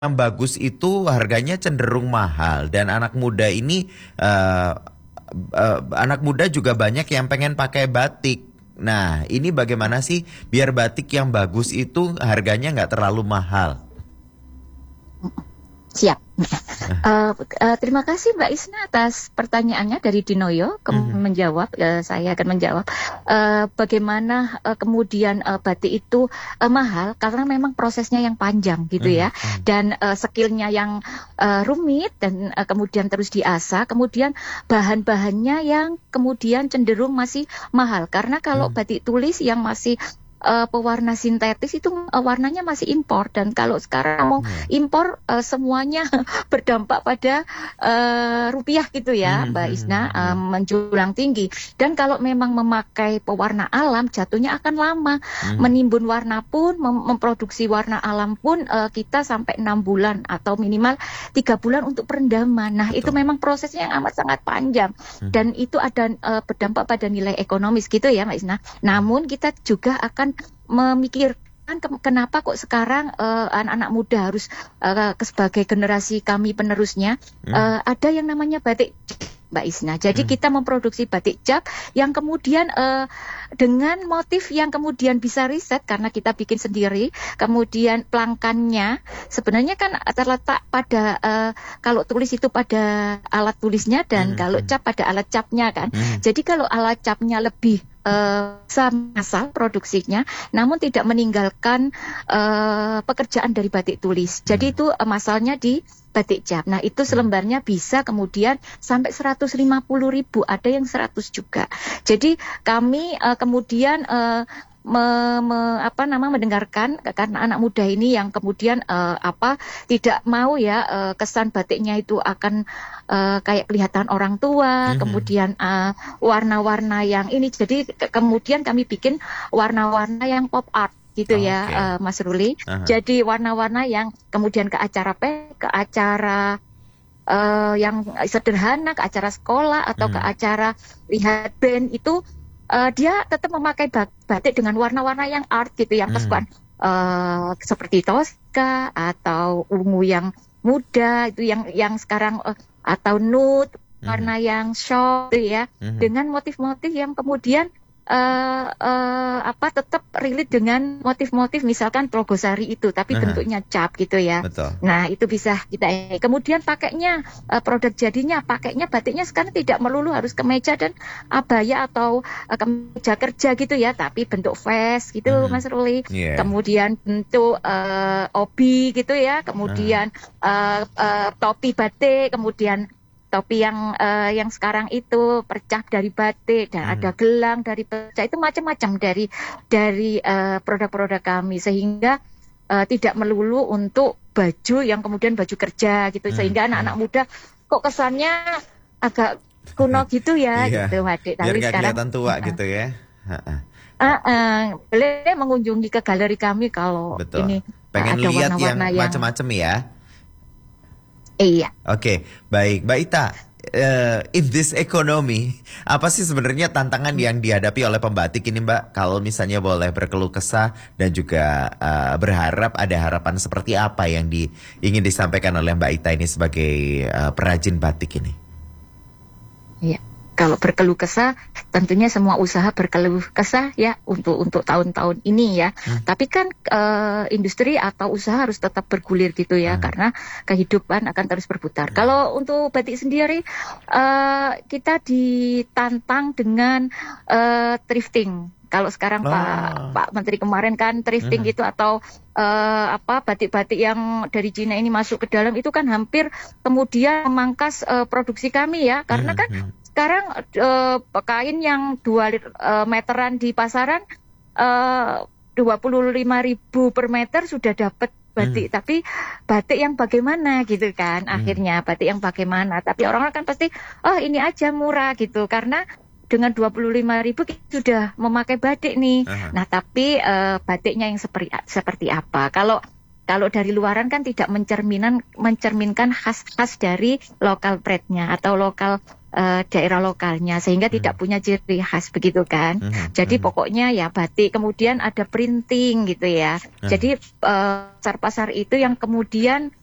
yang bagus itu harganya cenderung mahal dan anak muda ini anak muda juga banyak yang pengen pakai batik. Nah, ini bagaimana sih biar batik yang bagus itu harganya nggak terlalu mahal? Siap. Terima kasih Mbak Isna atas pertanyaannya dari Dinoyo. Saya akan menjawab bagaimana kemudian batik itu mahal karena memang prosesnya yang panjang gitu ya, dan skillnya yang rumit dan kemudian terus diasah, kemudian bahan-bahannya yang kemudian cenderung masih mahal karena kalau batik tulis yang masih pewarna sintetis itu warnanya masih impor, dan kalau sekarang mau impor semuanya berdampak pada rupiah gitu ya Mbak Isna, menjulang tinggi, dan kalau memang memakai pewarna alam jatuhnya akan lama, menimbun warna pun memproduksi warna alam pun kita sampai 6 bulan atau minimal 3 bulan untuk perendaman. Nah itu memang prosesnya yang amat sangat panjang dan itu ada berdampak pada nilai ekonomis gitu ya Mbak Isna. Namun kita juga akan memikirkan kenapa kok sekarang anak-anak muda harus sebagai generasi kami penerusnya ada yang namanya batik Mbak Isna. Jadi kita memproduksi batik cap yang kemudian dengan motif yang kemudian bisa riset karena kita bikin sendiri. Kemudian pelangkannya sebenarnya kan terletak pada kalau tulis itu pada alat tulisnya dan kalau cap pada alat capnya kan. Jadi kalau alat capnya lebih massal produksinya, namun tidak meninggalkan pekerjaan dari batik tulis. Jadi itu masalnya di batik cap. Nah itu selembarnya bisa kemudian sampai 150.000, ada yang 100 juga. Jadi kami kemudian mendengarkan karena anak muda ini yang kemudian tidak mau ya kesan batiknya itu akan kayak kelihatan orang tua, kemudian warna-warna yang ini, jadi kemudian kami bikin warna-warna yang pop art gitu ya Mas Ruli. Jadi warna-warna yang kemudian ke acara yang sederhana, ke acara sekolah atau ke acara lihat band itu dia tetap memakai batik dengan warna-warna yang art gitu, yang kesukaan seperti Tosca atau ungu yang muda itu yang sekarang atau nude warna yang shock gitu ya, dengan motif-motif yang kemudian tetap relate dengan motif-motif misalkan Trogosari itu tapi bentuknya cap gitu ya. Betul. Nah itu bisa kita kemudian pakainya produk jadinya pakainya batiknya sekarang tidak melulu harus kemeja dan abaya atau kemeja kerja gitu ya, tapi bentuk vest gitu Mas Ruli. Kemudian bentuk obi gitu ya, kemudian topi batik, kemudian topi yang sekarang itu percak dari batik dan ada gelang dari percak, itu macam-macam dari produk-produk kami, sehingga tidak melulu untuk baju yang kemudian baju kerja gitu, sehingga anak-anak muda kok kesannya agak kuno gitu ya gitu Wadik. Biar nggak kelihatan tua gitu ya. Boleh mengunjungi ke galeri kami kalau ini pengen ada lihat warna-warna yang macam-macam ya. Iya. Oke, baik. Mbak Ita, in this economy, apa sih sebenarnya tantangan yang dihadapi oleh pembatik ini Mbak? Kalau misalnya boleh berkeluh kesah dan juga berharap, ada harapan seperti apa yang ingin disampaikan oleh Mbak Ita ini sebagai perajin batik ini? Iya. Kalau berkeluh kesah, tentunya semua usaha berkeluh kesah ya untuk tahun-tahun ini ya. Tapi kan industri atau usaha harus tetap bergulir gitu ya, karena kehidupan akan terus berputar. Kalau untuk batik sendiri, kita ditantang dengan thrifting. Kalau sekarang Pak Menteri kemarin kan thrifting gitu atau batik-batik yang dari Cina ini masuk ke dalam itu kan hampir kemudian memangkas produksi kami ya, karena kan sekarang kain yang 2 meteran di pasaran 25.000 per meter sudah dapat batik, tapi batik yang bagaimana gitu kan, akhirnya batik yang bagaimana, tapi orang kan pasti ini aja murah gitu, karena dengan 25.000 kita sudah memakai batik nih. Nah tapi batiknya yang seperti apa? Kalau dari luaran kan tidak mencerminkan khas dari lokal pride-nya atau lokal daerah lokalnya, sehingga tidak punya ciri khas begitu kan. Jadi pokoknya ya batik, kemudian ada printing gitu ya. Jadi pasar-pasar itu yang kemudian